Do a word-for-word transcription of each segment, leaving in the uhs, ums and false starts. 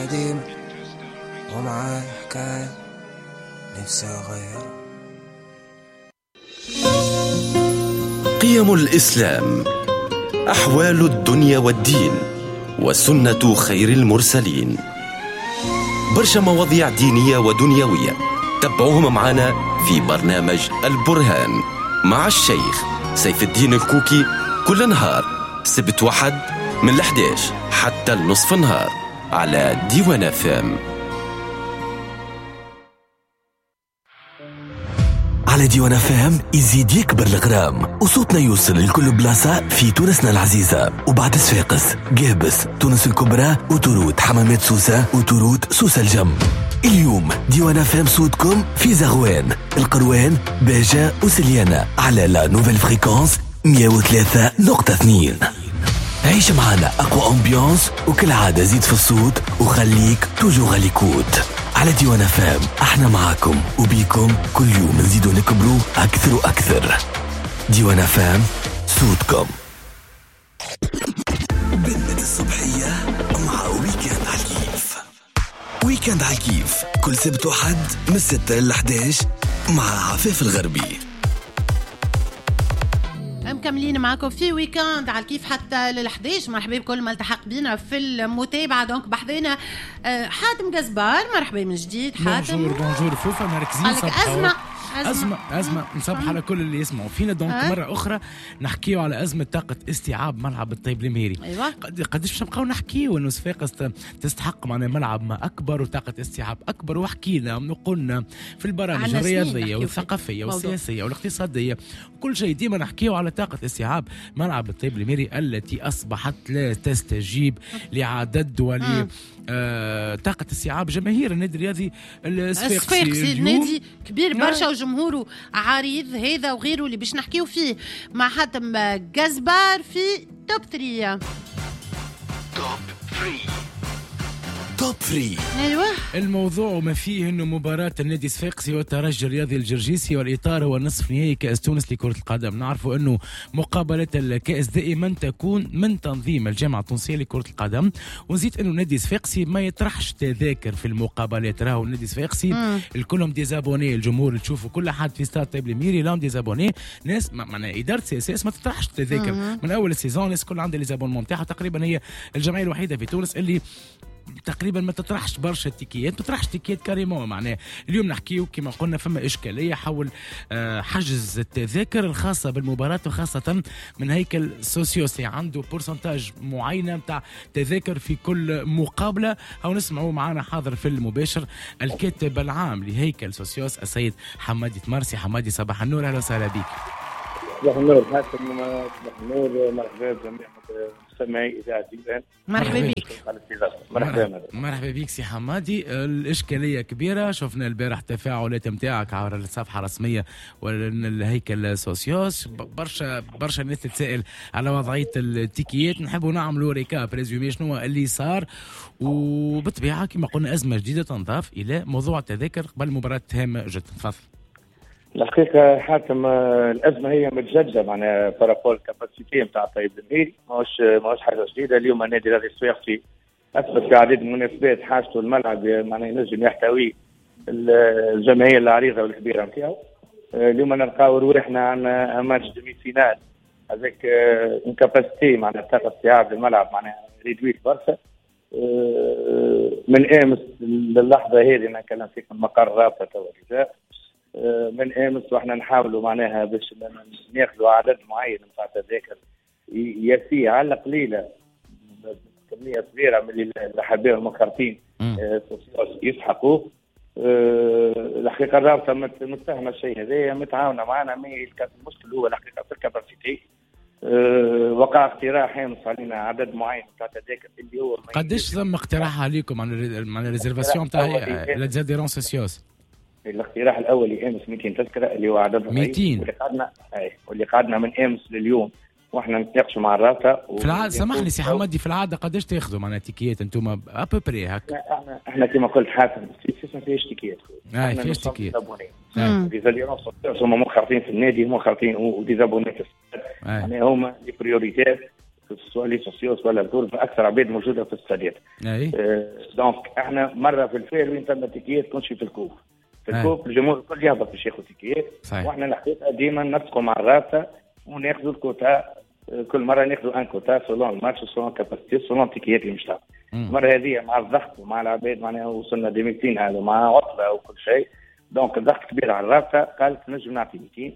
قديم ومعاه حكاية نفسي أغير. قيم الإسلام، أحوال الدنيا والدين، وسنة خير المرسلين. برشا مواضيع دينية ودنيوية تابعوهم معنا في برنامج البرهان مع الشيخ سيف الدين الكوكي كل نهار سبت وحد من الحداش حتى النصف النهار على ديوان فام. على ديوان فام يزيد يكبر الغرام وصوتنا يوصل لكل بلاصة في تونسنا العزيزة، وبعد صفاقس، قابس، تونس الكبرى، وتروت حمامات سوسة، وتروت سوسة الجم. اليوم ديوان فام صوتكم في زغوان، القروان، باجة وسليانة على لا نوفيل فريكونس مية وثلاثة نقطة اثنين. عيش معنا أقوى أمبيانس، وكل عادة زيد في الصوت وخليك توجو غاليكوت. على ديوان فام احنا معاكم وبيكم كل يوم نزيدو نكبروا أكثر وأكثر. ديوان فام صوتكم. بنت الصبحية مع ويكند على الكيف. ويكند على الكيف كل سبت وحد من الستة للحداش مع عفاف الغربي. مكملين معكم في ويكند على كيف حتى للحداش. مرحبا بكل ما التحق بينا في المتابعة. دونك بحضينا حاتم جزبار، مرحبا من جديد حاتم. بونجور بونجور فوفا، مركزين صباح أزمة أزمة أزمة, أزمة. نصبح على كل اللي يسمعوا فينا. دونك أه؟ مرة أخرى نحكيو على أزمة طاقة استيعاب ملعب الطيب الميري. أيوة. قديش باش نبقاو نحكيو إنه صفاقس تستحق معنا ملعب ما أكبر وطاقة استيعاب أكبر، وحكينا وقلنا في البرامج الرياضية والثقافية والسياسية والاقتصادية وكل شيء. ديما نحكيو على طاقة استيعاب ملعب الطيب الميري التي أصبحت لا تستجيب لعدد ولي آه طاقة استيعاب جماهير النادي الرياضي الصفاقسي. النادي كبير برشا وجمهوره عريض، هذا وغيره اللي باش نحكيو فيه مع حاتم جزبار في توب ثري. توب ثري توب ثري. ايوه، الموضوع ما فيه انه مباراة النادي الصفاقسي والترجي الرياضي الجرجيسي، والاطار هو نصف نهائي كأس تونس لكرة القدم. نعرفوا انه مقابلات الكأس دائما تكون من تنظيم الجامعة التونسية لكرة القدم، ونزيد انه النادي الصفاقسي ما يطرحش تذاكر في المقابلات. راهو النادي الصفاقسي الكلهم ديزابوني، الجمهور اللي تشوفوا كل حد في ستاد طيب الميري لهم ديزابوني، ناس معناها ادارة سي اس اس ما تطرحش تذاكر من اول السيزون. الناس كل عندها ليزابونمون نتاعها، تقريبا هي الجمعية الوحيدة في تونس اللي تقريبا ما تطرحش برشا تيكيات، ما تطرحش تيكيات كاريمون. معناه اليوم نحكيو كما قلنا فما إشكالية حول حجز التذاكر الخاصة بالمباراة، وخاصة من هيكل سوسيوسي عنده بورسنتاج معينة متاع تذاكر في كل مقابلة. أو نسمعوا معنا حاضر في المباشر الكاتب العام لهيكل سوسيوس السيد حمادي تمارسي. حمادي صباح النور، أهلا وسهلا بك. صباح النور حاتم، صباح النور، مرحبا بجميع مستمعي إذاعة ديوان. مرحبا بك. مرحبا مرحبا بك سي حمادي. الإشكالية كبيرة، شفنا البارح تفاعلات متاعك على الصفحة الرسمية والهيكل سوسيوس. برشا برشا الناس تتسائل على وضعية التيكيات. نحبوا نعملوا ريكاب ريزومي شنو اللي صار، وبالطبيعة كما قلنا أزمة جديدة تنضاف إلى موضوع التذاكر قبل مباراة هامة جدا. تفضل. الحقيقة حاتم الأزمة هي متجددة، معناها بارابول كاباسيتي نتاع طيب الميري ماهوش ماهوش حاجة جديدة. اليوم النادي الرياضي الصفاقسي أثبت في عديد من المناسبات حاجته الملعب معناها ينجم يحتوي الجماهير العريضة والكبيرة نتاعو. اليوم نلقاو روحنا عن ماتش ديمي فينال هذاك اون كاباسيتي معناها طاقة استيعاب الملعب معناها ريدويت برشا. من امس للحظة هذه انا نتكلم فيك من مقر الرابطة توا من امس واحنا نحاولوا معناها باش ناخذوا عدد معين نتاع تذاكر يسير على قليله كميه صغيره من اللي حابين المنخرطين يسحقوا. الحقيقه الرابطه متفهمه الشيء هذا، متعاونه معنا. مي المشكل هو الحقيقه في الكاباسيتي. وقع اقتراح ينص علينا عدد معين نتاع تذاكر اللي هو قديش ثم اقتراح عليكم عن الريزرفاسيون نتاع لا زاديرون سوسيوس؟ الاقتراح الاولي امس مئتين تذكره اللي هو عدد مئتين، واللي قعدنا اي واللي قعدنا من امس لليوم واحنا نتناقشوا مع الرابطه. في العاده سامحني سي حمادي، في العاده قداش تاخذوا معناها تيكيات انتم ابوبري هكا؟ احنا احنا كما قلت حاتم ما فيش تيكيات. اي فيش تيكيات. ديزابوني هما منخرطين في النادي، منخرطين وديزابوني في السد، يعني هما لي بريوريتير سواء لي سوسيوس ولا الدور اكثر عباد موجوده في السادات. اي آه دونك احنا مره في الفير وين ثم تيكيات تكونش في الكوف في الكوف الجمهور الكل يهبط باش ياخذ تيكيات، واحنا الحقيقه ديما نسقوا مع الرابطه وناخذوا الكوتا، كل مره ناخذوا ان كوتا سولون الماتش سولون كاباسيتي سولون تيكيات اللي مش تعرف. المره هذه مع الضغط ومع العباد معناها وصلنا مئتين هذا مع عطله وكل شيء، دونك الضغط كبير على الرابطه، قالت نجم نعطي مئتين.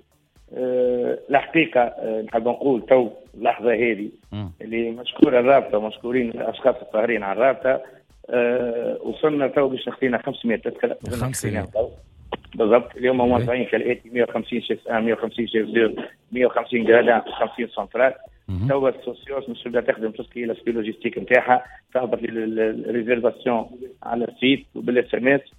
أه الحقيقه أه نحب نقول تو اللحظه هذه اللي مشكوره الرابطه ومشكورين الاشخاص القاهرين على الرابطه، أه وصلنا تو باش نخطينا خمسمائة تذكره خمسمائة بالضبط. اليوم موزعين كالاتي مئة وخمسين شيف ان مئة وخمسين شيف زير مئة وخمسين جرادان خمسين سنترال. توا السوسيوس مش تبدا تخدم تسكي لاسبي لوجيستيك نتاعها، تهبط الريزيرفاسيون على السيت وبالاس ام اس،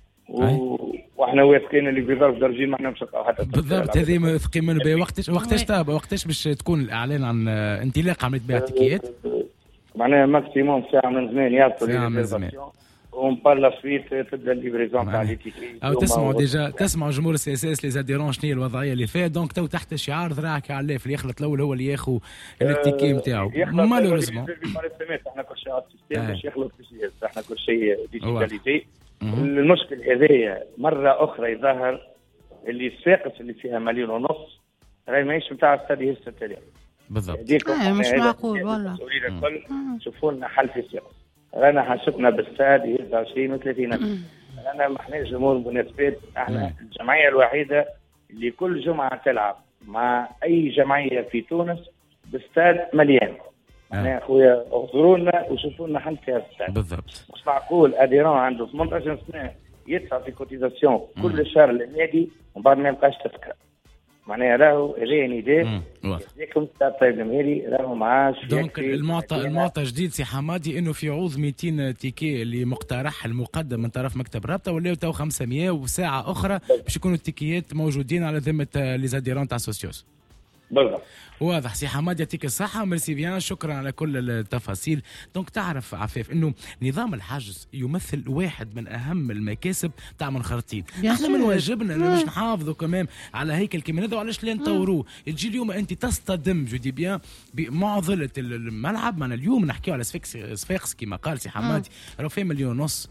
واحنا واثقين اللي في ظرف درجين ما احنا مش حتى بالضبط. هذه واثقين منه بها. وقتاش وقتاش تاب وقتاش باش تكون الاعلان عن انطلاق عمليه بيع التيكيات؟ معناها ماكسيموم ساعه من زمان يعطوا ساعه من زمان ومن بار سويت تبدا الليفريزون تاع لي تيكي. او تسمعوا ديجا تسمعوا جمهور السي اس اس لي زاديرون شنو هي الوضعيه اللي فيها. دونك تو تحت شعار ذراعك على الليف اللي يخلط الاول هو اللي ياخذ التيكي نتاعو مالوريزمون. احنا كل شيء على السيستم باش يخلط باش احنا كل شيء ديجيتاليتي. المشكل هذايا مرة أخرى يظهر اللي الساقس اللي فيها مليون ونص راهي ماهيش نتاع استاد هي ستة آلاف بالضبط. آه مش معقول والله. الكل شوفوا لنا حل في ساقس. رانا حشتنا باستاد هي عشرين وثلاثين ألف. رانا ما احناش جمهور مناسبات، احنا الجمعية الوحيدة اللي كل جمعة تلعب مع أي جمعية في تونس باستاد مليان. احنا اخويا اغفروا لنا وشوفوا لنا حل في هالستاد بالضبط. مش معقول اديرون عنده ثمانية عشر سنه يدفع في كوتيزاسيون كل شهر للنادي ومن بعد ما يبقاش تذكره. معناها راهو هذا نداء يجيكم طيب جماهيري راهو معاش. دونك المعطى المعطى جديد سي حمادي انه في عوض مئتين تيكي اللي مقترح المقدم من طرف مكتب رابطه ولاو تو خمسمائة وساعه اخرى باش يكونوا التيكيات موجودين على ذمه لي زاديرون تاع سوسيوس. بالضبط. واضح سي حماد يعطيك الصحة ميرسي بيان شكرا على كل التفاصيل. دونك تعرف عفاف انه نظام الحجز يمثل واحد من اهم المكاسب تاع منخرطين. احنا من واجبنا انه باش نحافظوا كمان على هيكل كيما هذا وعلاش لا نطوروه. تجي اليوم انت تصطدم جو دي بيان بمعضلة الملعب. معنا اليوم نحكيو على سفيكس صفاقس كما قال سي حماد راه في مليون ونص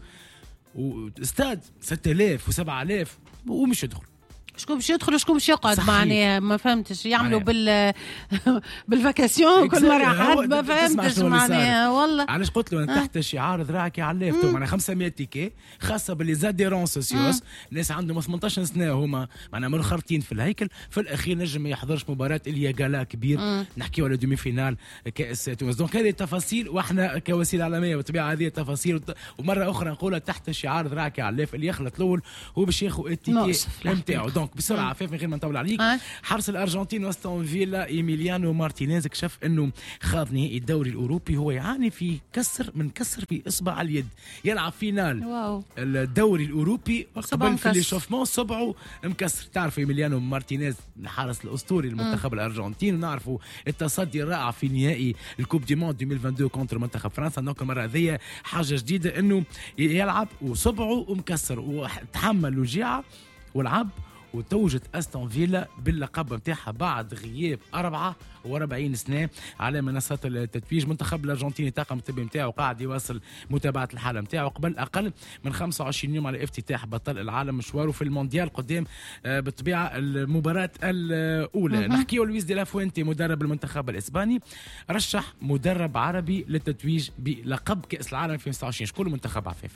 واستاد ستة آلاف وسبعة آلاف ومش يدخل. شكون باش يدخل وشكون باش يقعد معناها ما فهمتش يعملوا بال بالفاكاسيون كل مره حد ما فهمتش معناها والله. علاش قلت له تحت شعار ذراعك على الليف معناها خمسمائة تيكي خاصه باللي زاديرون سوسيوس ناس عندهم ثمانية عشر سنه هما معناها منخرطين في الهيكل. في الاخير نجم ما يحضرش مباراه اللي غالا كبير نحكيو على دومي فينال كاس تونس. دونك هذه التفاصيل واحنا كوسيله اعلاميه بالطبيعه هذه التفاصيل ومره اخرى نقولها تحت شعار ذراعك على الليف اللي يخلط الاول هو باش ياخذ التيكي نتاعو. دونك بسرعه عفاف من غير ما نطول عليك آه. حرس الارجنتين واستون فيلا ايميليانو مارتينيز اكتشف انه خاض نهائي الدوري الاوروبي هو يعاني في كسر من كسر في اصبع اليد. يلعب فينال واو. الدوري الاوروبي قبل في الاشوفمون صبعه مكسر. تعرف ايميليانو مارتينيز الحارس الاسطوري للمنتخب الارجنتين ونعرفوا التصدي الرائع في نهائي الكوب دي موند ألفين واثنين وعشرين كونتر منتخب فرنسا. دونك المره هذه حاجه جديده انه يلعب وصبعه مكسر وتحمل وجيعه ولعب وتوجت أستون فيلا باللقب نتاعها بعد غياب أربعة وأربعين سنة على منصات التتويج. منتخب الأرجنتيني طاقم الطبي نتاعو قاعد يواصل متابعة الحالة نتاعو قبل أقل من خمسة وعشرين يوم على افتتاح بطل العالم مشواره في المونديال قدام بالطبيعة المباراة الأولى. نحكيو لويس دي لافوينتي مدرب المنتخب الإسباني رشح مدرب عربي للتتويج بلقب كأس العالم ألفين وستة وعشرين. شكون المنتخب عفاف؟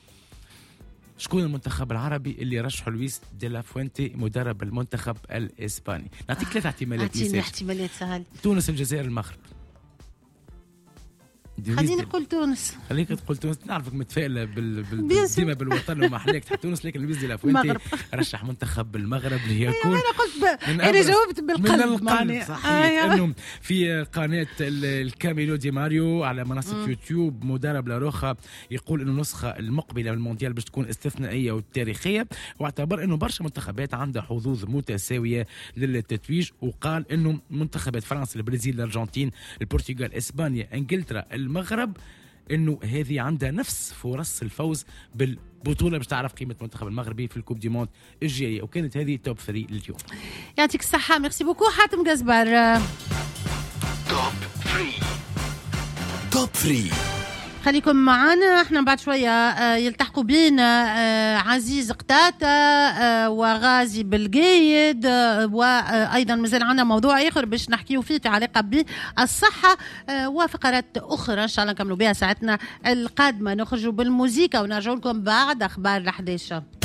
شكون المنتخب العربي اللي رشحه لويس دي لافوينتي مدرب المنتخب الاسباني؟ نعطيك ثلاث احتمالات. اعطيني احتمالات سهل. تونس الجزائر المغرب. خليني نقول تونس. خليك تقول تونس. نعرفك متفائله بال بال ديما بالوطن وما احلاك تحت تونس لكن لويس دي لافوينتي رشح منتخب المغرب ليكون انا قلت انا جاوبت بالقلب معناها صحيح آه انه في قناه الكاميلو دي ماريو على منصه م. يوتيوب مدرب لاروخا يقول انه النسخه المقبله من المونديال باش تكون استثنائيه وتاريخيه واعتبر انه برشا منتخبات عندها حظوظ متساويه للتتويج وقال انه منتخبات فرنسا البرازيل الارجنتين البرتغال اسبانيا انجلترا المغرب انه هذه عندها نفس فرص الفوز بالبطوله باش تعرف قيمه المنتخب المغربي في الكوب دي موند الجايه. وكانت هذه توب ثلاثة لليوم. يعطيك الصحه. ميرسي بوكو حاتم جزبر. توب ثلاثة توب فري. خليكم معنا، احنا بعد شوية يلتحقوا بينا عزيز قتاتة وغازي بالقيد، وأيضا مازال عنا موضوع آخر باش نحكيو فيه في علاقة بالصحة، وفقرات أخرى إن شاء الله نكملوا بها ساعتنا القادمة. نخرجوا بالموسيقى ونرجع لكم بعد أخبار الحداشة.